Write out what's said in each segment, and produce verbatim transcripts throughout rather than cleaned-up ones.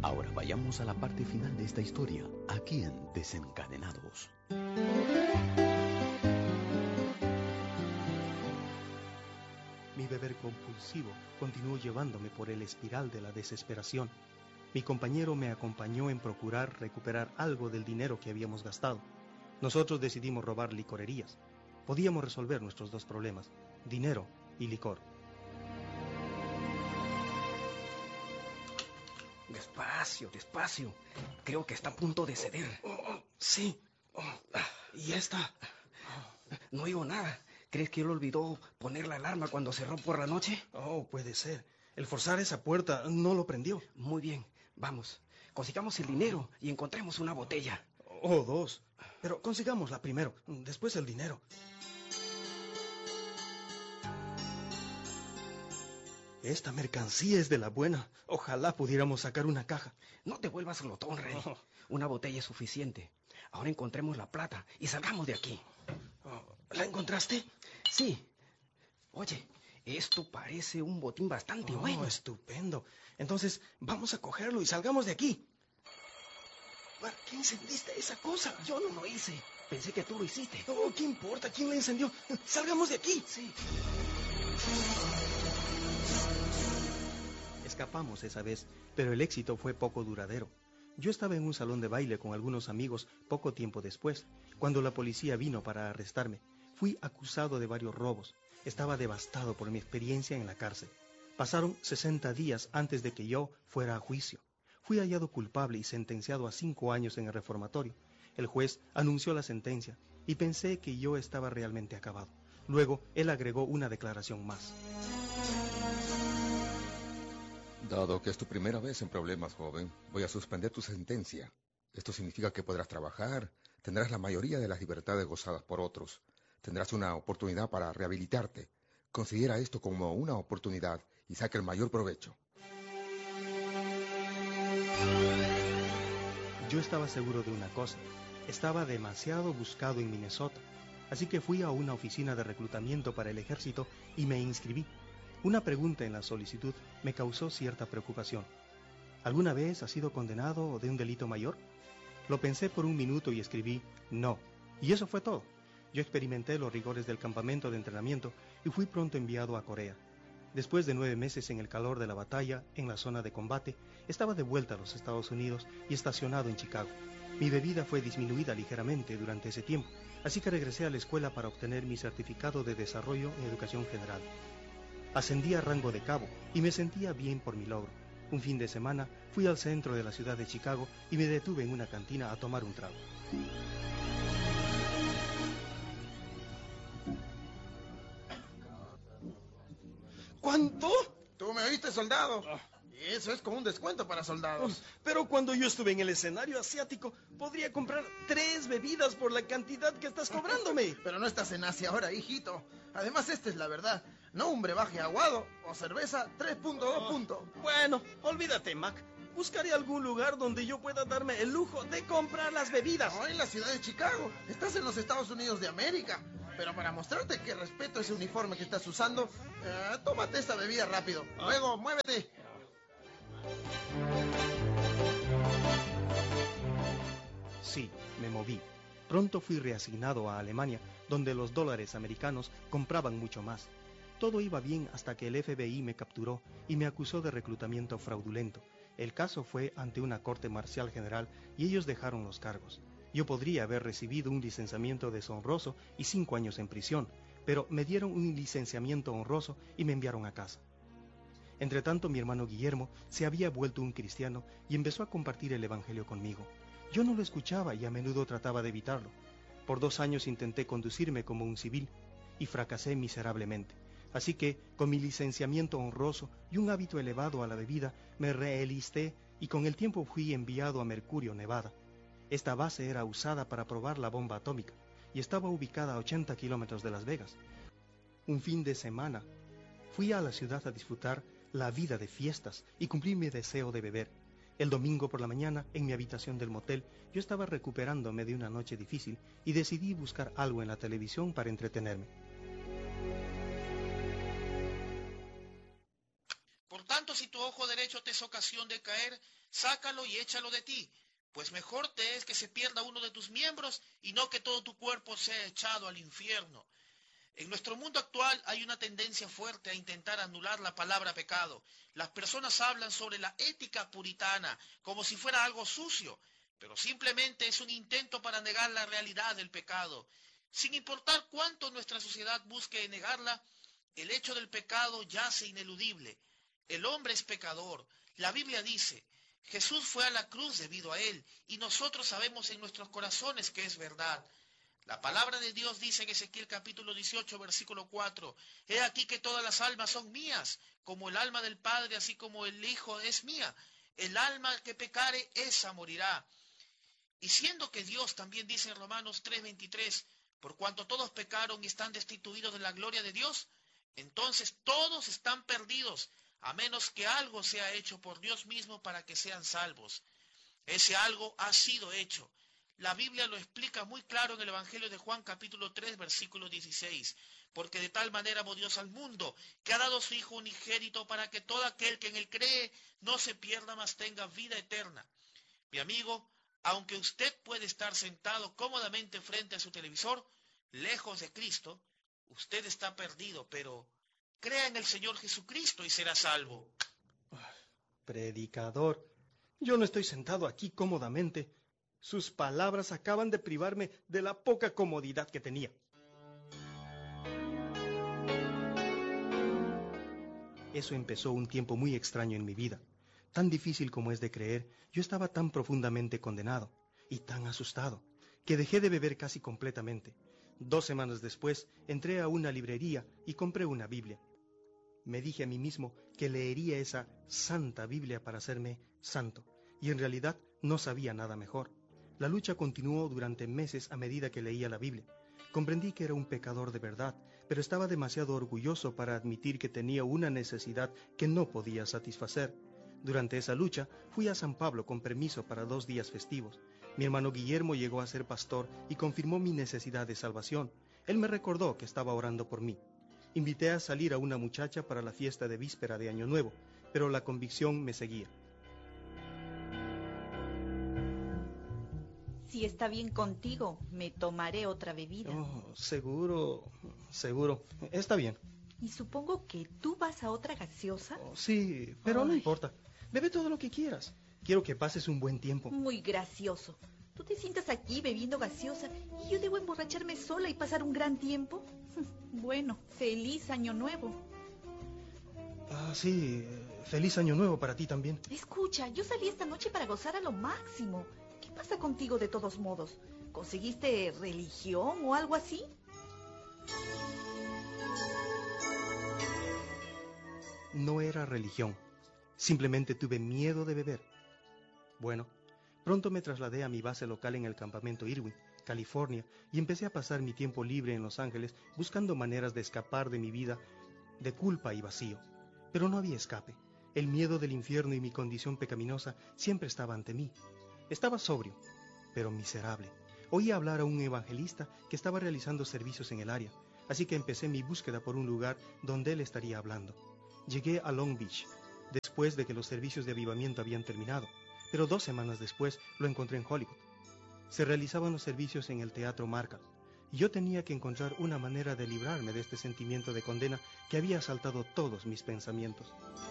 Ahora vayamos a la parte final de esta historia, aquí en Desencadenados. Mi beber compulsivo continuó llevándome por el espiral de la desesperación. Mi compañero me acompañó en procurar recuperar algo del dinero que habíamos gastado. Nosotros decidimos robar licorerías. Podíamos resolver nuestros dos problemas, dinero y licor. Despacio, despacio. Creo que está a punto de ceder. Oh, oh, sí. Oh, y esta. No oigo nada. ¿Crees que él olvidó poner la alarma cuando cerró por la noche? Oh, puede ser. El forzar esa puerta no lo prendió. Muy bien, vamos. Consigamos el dinero y encontremos una botella. Oh, dos. Pero consigámosla primero, después el dinero. Esta mercancía es de la buena. Ojalá pudiéramos sacar una caja. No te vuelvas glotón, Rey. Oh. Una botella es suficiente. Ahora encontremos la plata y salgamos de aquí. Oh, ¿la encontraste? Sí. Oye, esto parece un botín bastante oh, bueno. Estupendo. Entonces, vamos a cogerlo y salgamos de aquí. ¿Para qué encendiste esa cosa? Yo no lo hice. Pensé que tú lo hiciste. Oh, ¿qué importa? ¿Quién la encendió? ¡Salgamos de aquí! Sí. Escapamos esa vez, pero el éxito fue poco duradero. Yo estaba en un salón de baile con algunos amigos poco tiempo después, cuando la policía vino para arrestarme. Fui acusado de varios robos. Estaba devastado por mi experiencia en la cárcel. Pasaron sesenta días antes de que yo fuera a juicio. Fui hallado culpable y sentenciado a cinco años en el reformatorio. El juez anunció la sentencia y pensé que yo estaba realmente acabado. Luego, él agregó una declaración más. Dado que es tu primera vez en problemas, joven, voy a suspender tu sentencia. Esto significa que podrás trabajar, tendrás la mayoría de las libertades gozadas por otros, tendrás una oportunidad para rehabilitarte. Considera esto como una oportunidad y saca el mayor provecho. Yo estaba seguro de una cosa, estaba demasiado buscado en Minnesota, así que fui a una oficina de reclutamiento para el ejército y me inscribí. Una pregunta en la solicitud me causó cierta preocupación. ¿Alguna vez has sido condenado de un delito mayor? Lo pensé por un minuto y escribí no, y eso fue todo. Yo experimenté los rigores del campamento de entrenamiento y fui pronto enviado a Corea. Después de nueve meses en el calor de la batalla, en la zona de combate, estaba de vuelta a los Estados Unidos y estacionado en Chicago. Mi bebida fue disminuida ligeramente durante ese tiempo, así que regresé a la escuela para obtener mi certificado de desarrollo en educación general. Ascendí a rango de cabo y me sentía bien por mi logro. Un fin de semana fui al centro de la ciudad de Chicago y me detuve en una cantina a tomar un trago. ¿Cuánto? ¿Tú me oíste, soldado? Y eso es como un descuento para soldados. Pero cuando yo estuve en el escenario asiático, podría comprar tres bebidas por la cantidad que estás cobrándome. Pero no estás en Asia ahora, hijito. Además, esta es la verdad. No un brebaje aguado o cerveza tres punto dos puntos. Bueno, olvídate, Mac. Buscaré algún lugar donde yo pueda darme el lujo de comprar las bebidas. No, en la ciudad de Chicago. Estás en los Estados Unidos de América. Pero para mostrarte que respeto ese uniforme que estás usando, eh, tómate esta bebida rápido. Luego, muévete. Sí, me moví. Pronto fui reasignado a Alemania, donde los dólares americanos compraban mucho más. Todo iba bien hasta que el F B I me capturó y me acusó de reclutamiento fraudulento. El caso fue ante una corte marcial general y ellos dejaron los cargos. Yo podría haber recibido un licenciamiento deshonroso y cinco años en prisión, pero me dieron un licenciamiento honroso y me enviaron a casa. Entretanto, mi hermano Guillermo se había vuelto un cristiano y empezó a compartir el evangelio conmigo. Yo no lo escuchaba y a menudo trataba de evitarlo. Por dos años intenté conducirme como un civil y fracasé miserablemente. Así que, con mi licenciamiento honroso y un hábito elevado a la bebida, me reenlisté y con el tiempo fui enviado a Mercurio, Nevada. Esta base era usada para probar la bomba atómica y estaba ubicada a ochenta kilómetros de Las Vegas. Un fin de semana fui a la ciudad a disfrutar la vida de fiestas y cumplir mi deseo de beber. El domingo por la mañana, en mi habitación del motel, yo estaba recuperándome de una noche difícil y decidí buscar algo en la televisión para entretenerme. Por tanto, si tu ojo derecho te es ocasión de caer, sácalo y échalo de ti, pues mejor te es que se pierda uno de tus miembros y no que todo tu cuerpo sea echado al infierno. En nuestro mundo actual hay una tendencia fuerte a intentar anular la palabra pecado. Las personas hablan sobre la ética puritana como si fuera algo sucio, pero simplemente es un intento para negar la realidad del pecado. Sin importar cuánto nuestra sociedad busque negarla, el hecho del pecado yace ineludible. El hombre es pecador. La Biblia dice, Jesús fue a la cruz debido a él, y nosotros sabemos en nuestros corazones que es verdad. La palabra de Dios dice en Ezequiel capítulo dieciocho, versículo cuatro, He aquí que todas las almas son mías, como el alma del Padre, así como el Hijo es mía. El alma que pecare, esa morirá. Y siendo que Dios también dice en Romanos tres veintitrés, por cuanto todos pecaron y están destituidos de la gloria de Dios, entonces todos están perdidos, a menos que algo sea hecho por Dios mismo para que sean salvos. Ese algo ha sido hecho. La Biblia lo explica muy claro en el Evangelio de Juan capítulo tres, versículo dieciséis. Porque de tal manera amó Dios al mundo, que ha dado a su Hijo unigénito para que todo aquel que en él cree no se pierda, mas tenga vida eterna. Mi amigo, aunque usted puede estar sentado cómodamente frente a su televisor, lejos de Cristo, usted está perdido, pero crea en el Señor Jesucristo y será salvo. Predicador, yo no estoy sentado aquí cómodamente. Sus palabras acaban de privarme de la poca comodidad que tenía. Eso empezó un tiempo muy extraño en mi vida. Tan difícil como es de creer, yo estaba tan profundamente condenado y tan asustado que dejé de beber casi completamente. Dos semanas después entré a una librería y compré una Biblia. Me dije a mí mismo que leería esa santa Biblia para hacerme santo, y en realidad no sabía nada mejor. La lucha continuó durante meses a medida que leía la Biblia. Comprendí que era un pecador de verdad, pero estaba demasiado orgulloso para admitir que tenía una necesidad que no podía satisfacer. Durante esa lucha, fui a San Pablo con permiso para dos días festivos. Mi hermano Guillermo llegó a ser pastor y confirmó mi necesidad de salvación. Él me recordó que estaba orando por mí. Invité a salir a una muchacha para la fiesta de víspera de Año Nuevo, pero la convicción me seguía. Si está bien contigo, me tomaré otra bebida. Oh, seguro, seguro. Está bien. Y supongo que tú vas a otra gaseosa. Oh, sí, pero Ay. no importa. Bebe todo lo que quieras. Quiero que pases un buen tiempo. Muy gracioso. Tú te sientas aquí bebiendo gaseosa y yo debo emborracharme sola y pasar un gran tiempo. Bueno, feliz Año Nuevo. Ah, sí. Feliz Año Nuevo para ti también. Escucha, yo salí esta noche para gozar a lo máximo. ¿Qué pasa contigo de todos modos? ¿Conseguiste religión o algo así? No era religión. Simplemente tuve miedo de beber. Bueno, pronto me trasladé a mi base local en el campamento Irwin, California, y empecé a pasar mi tiempo libre en Los Ángeles buscando maneras de escapar de mi vida de culpa y vacío. Pero no había escape. El miedo del infierno y mi condición pecaminosa siempre estaba ante mí. Estaba sobrio, pero miserable. Oí hablar a un evangelista que estaba realizando servicios en el área, así que empecé mi búsqueda por un lugar donde él estaría hablando. Llegué a Long Beach, después de que los servicios de avivamiento habían terminado, pero dos semanas después lo encontré en Hollywood. Se realizaban los servicios en el Teatro Marca, y yo tenía que encontrar una manera de librarme de este sentimiento de condena que había asaltado todos mis pensamientos.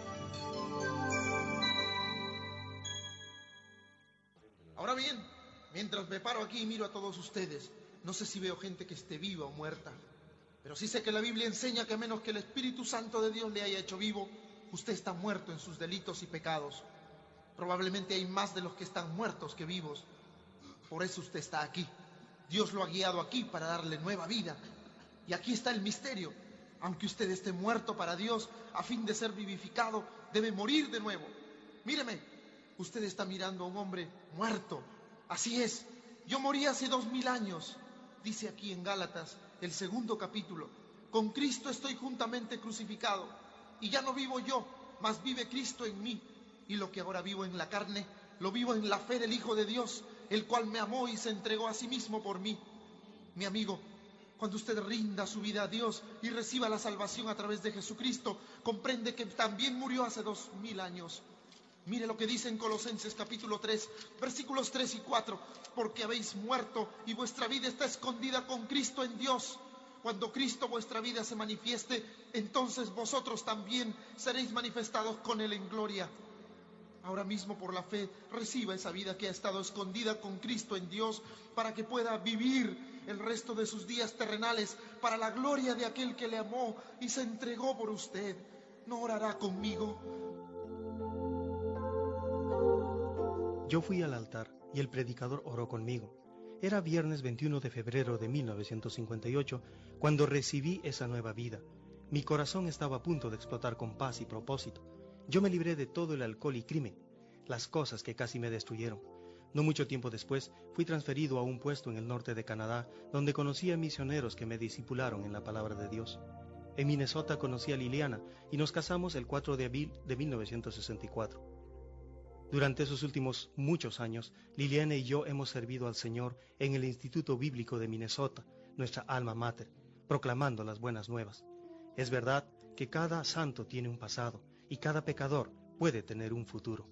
Ahora bien, mientras me paro aquí y miro a todos ustedes, no sé si veo gente que esté viva o muerta, pero sí sé que la Biblia enseña que a menos que el Espíritu Santo de Dios le haya hecho vivo, usted está muerto en sus delitos y pecados. Probablemente hay más de los que están muertos que vivos. Por eso usted está aquí. Dios lo ha guiado aquí para darle nueva vida. Y aquí está el misterio. Aunque usted esté muerto para Dios, a fin de ser vivificado, debe morir de nuevo. Míreme, usted está mirando a un hombre muerto. Así es, yo morí hace dos mil años. Dice aquí en Gálatas, el segundo capítulo, con Cristo estoy juntamente crucificado. Y ya no vivo yo, mas vive Cristo en mí. Y lo que ahora vivo en la carne, lo vivo en la fe del Hijo de Dios, el cual me amó y se entregó a sí mismo por mí. Mi amigo, Cuando usted rinda su vida a Dios y reciba la salvación a través de Jesucristo, comprende que también murió hace dos mil años. Mire lo que dice en Colosenses capítulo tres, versículos tres y cuatro. Porque habéis muerto y vuestra vida está escondida con Cristo en Dios. Cuando Cristo vuestra vida se manifieste, entonces vosotros también seréis manifestados con Él en gloria. Ahora mismo por la fe reciba esa vida que ha estado escondida con Cristo en Dios para que pueda vivir el resto de sus días terrenales para la gloria de aquel que le amó y se entregó por usted. ¿No orará conmigo? Yo fui al altar y el predicador oró conmigo. Era viernes veintiuno de febrero de mil novecientos cincuenta y ocho cuando recibí esa nueva vida. Mi corazón estaba a punto de explotar con paz y propósito. Yo me libré de todo el alcohol y crimen, las cosas que casi me destruyeron. No mucho tiempo después, fui transferido a un puesto en el norte de Canadá, donde conocí a misioneros que me discipularon en la palabra de Dios. En Minnesota conocí a Liliana y nos casamos el cuatro de abril de mil novecientos sesenta y cuatro. Durante esos últimos muchos años, Liliana y yo hemos servido al Señor en el Instituto Bíblico de Minnesota, nuestra alma mater, proclamando las buenas nuevas. Es verdad que cada santo tiene un pasado y cada pecador puede tener un futuro.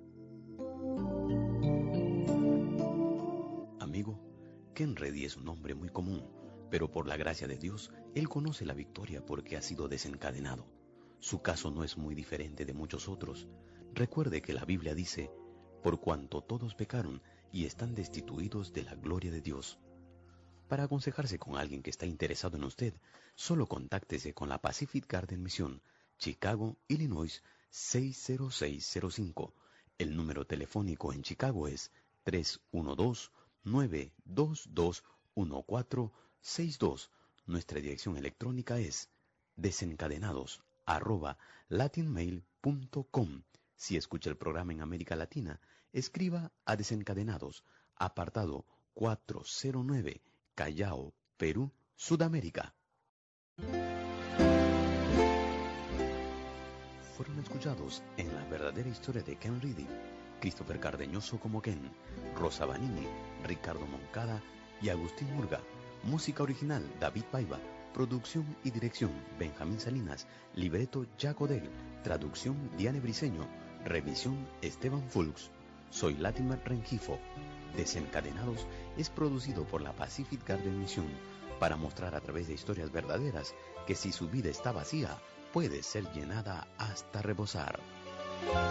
Amigo, Ken Reddy es un hombre muy común, pero por la gracia de Dios, él conoce la victoria porque ha sido desencadenado. Su caso no es muy diferente de muchos otros. Recuerde que la Biblia dice, por cuanto todos pecaron y están destituidos de la gloria de Dios. Para aconsejarse con alguien que está interesado en usted, solo contáctese con la Pacific Garden Mission, Chicago, Illinois, seis cero seis cero cinco. El número telefónico en Chicago es tres uno dos, nueve dos dos, uno cuatro seis dos. Nuestra dirección electrónica es desencadenados arroba latinmail punto com. Si escucha el programa en América Latina, escriba a Desencadenados, apartado cuatrocientos nueve, Callao, Perú, Sudamérica. Fueron escuchados en La verdadera historia de Ken Reddy, Christopher Cardeñoso como Ken, Rosa Vanini, Ricardo Moncada y Agustín Murga. Música original David Paiva. Producción y dirección Benjamín Salinas. Libreto Jack Odell. Traducción Diane Briceño. Revisión Esteban Fulks. Soy Latimer Rengifo. Desencadenados es producido por la Pacific Garden Mission para mostrar a través de historias verdaderas que si su vida está vacía, puede ser llenada hasta rebosar.